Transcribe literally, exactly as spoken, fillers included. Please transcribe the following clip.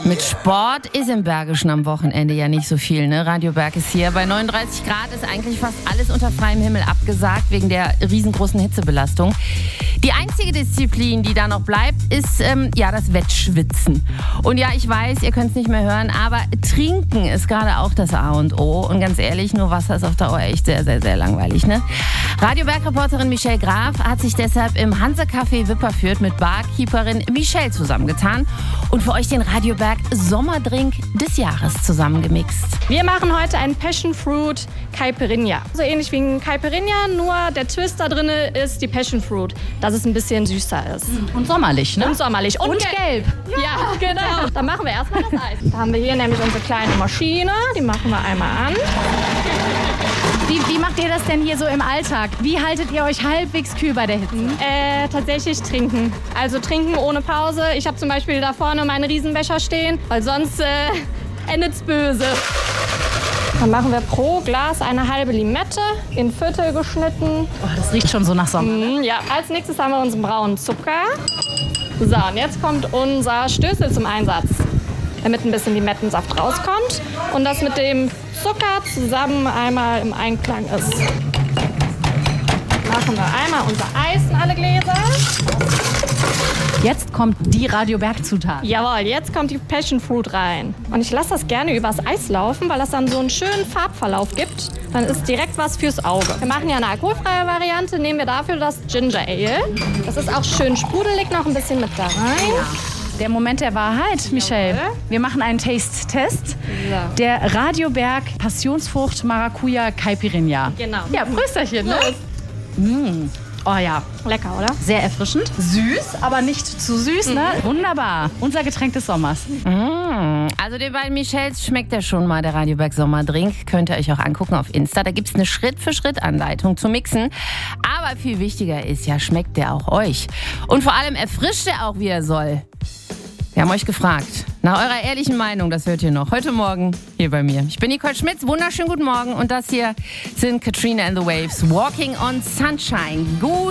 Mit Sport ist im Bergischen am Wochenende ja nicht so viel, ne? Radio Berg ist hier. Bei neununddreißig Grad ist eigentlich fast alles unter freiem Himmel abgesagt wegen der riesengroßen Hitzebelastung. Die einzige Disziplin, die da noch bleibt, ist ähm, ja das Wettschwitzen. Und ja, ich weiß, ihr könnt es nicht mehr hören, aber Trinken ist gerade auch das A und O. Und ganz ehrlich, nur Wasser ist auf Dauer echt sehr, sehr, sehr langweilig, ne? Radio Berg-Reporterin Michelle Graf hat sich deshalb im Hanse-Café Wipperfürth mit Barkeeperin Michelle zusammengetan und für euch den Radio Berg Sommerdrink des Jahres zusammengemixt. Wir machen heute einen Passion Fruit Caipirinha. So ähnlich wie ein Caipirinha, nur der Twist da drin ist die Passion Fruit, dass es ein bisschen süßer ist. Und sommerlich, ne? Und sommerlich. Und, Und gelb. Ja, ja, genau. Dann machen wir erstmal das Eis. Da haben wir hier nämlich unsere kleine Maschine. Die machen wir einmal an. Wie, wie macht ihr das denn hier so im Alltag? Wie haltet ihr euch halbwegs kühl bei der Hitze? Äh, tatsächlich trinken. Also trinken ohne Pause. Ich habe zum Beispiel da vorne meinen Riesenbecher stehen, weil sonst äh, endet's böse. Dann machen wir pro Glas eine halbe Limette in Viertel geschnitten. Oh, das riecht schon so nach Sommer. Mm, ja, als nächstes haben wir unseren braunen Zucker. So, und jetzt kommt unser Stößel zum Einsatz, damit ein bisschen Limettensaft rauskommt und das mit dem Zucker zusammen einmal im Einklang ist. Machen wir einmal unser Eis in alle Gläser. Jetzt kommt die Radio Berg-Zutat. Jawohl, jetzt kommt die Passion Fruit rein. Und ich lasse das gerne übers Eis laufen, weil das dann so einen schönen Farbverlauf gibt. Dann ist direkt was fürs Auge. Wir machen ja eine alkoholfreie Variante, nehmen wir dafür das Ginger Ale. Das ist auch schön sprudelig, noch ein bisschen mit da rein. Der Moment der Wahrheit, Michelle. Jawohl. Wir machen einen Taste-Test. So. Der Radio Berg Passionsfrucht Maracuja Caipirinha. Genau. Ja, Prösterchen, ne? Mm. Oh ja, Lecker, oder? sehr erfrischend. Süß, aber nicht zu süß, ne? Wunderbar. Unser Getränk des Sommers. Mm, also den beiden Michelles schmeckt ja schon mal der Radio Berg Sommerdrink. Könnt ihr euch auch angucken auf Insta. Da gibt es eine Schritt-für-Schritt-Anleitung zum Mixen. Aber viel wichtiger ist ja, schmeckt der auch euch? Und vor allem erfrischt er auch, wie er soll. Wir haben euch gefragt. Nach eurer ehrlichen Meinung, das hört ihr noch heute Morgen hier bei mir. Ich bin Nicole Schmitz, wunderschönen guten Morgen. Und das hier sind Katrina and the Waves, Walking on Sunshine. Gut.